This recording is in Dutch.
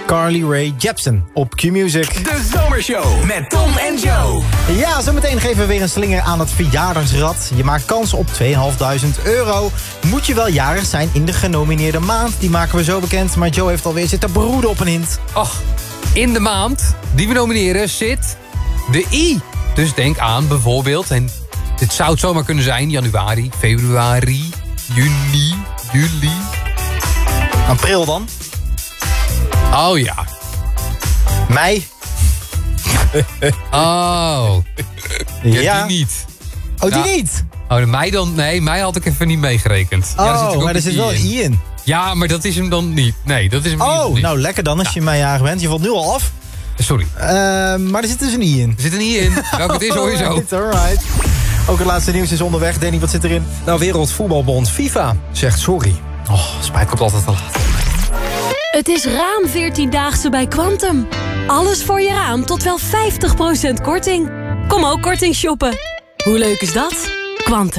Carly Rae Jepsen op Q-Music. De Zomershow met Tom en Joe. Ja, zometeen geven we weer een slinger aan het verjaardagsrad. Je maakt kans op €2.500. Moet je wel jarig zijn in de genomineerde maand? Die maken we zo bekend, maar Joe heeft alweer zitten broeden op een hint. Och, in de maand die we nomineren zit de I. Dus denk aan bijvoorbeeld, en dit zou het zomaar kunnen zijn, januari, februari, juni, juli. April dan? Oh ja. Mei? Oh. Ja, die niet. Oh, die niet? Oh, de mei dan? Nee, mei had ik even niet meegerekend. Oh, ja, maar er zit wel een I in. Ja, maar dat is hem dan niet. Nee, dat is hem niet. Nou lekker dan als je meijarig bent. Je valt nu al af. Sorry. Maar er zit dus een I in. Er zit een I in. Welke het is, hoor je zo. Alright. Ook het laatste nieuws is onderweg. Danny, wat zit erin? Nou, Wereldvoetbalbond FIFA zegt sorry. Oh, spijt, komt altijd te laat. Het is raam 14-daagse bij Quantum. Alles voor je raam tot wel 50% korting. Kom ook korting shoppen. Hoe leuk is dat? Quantum.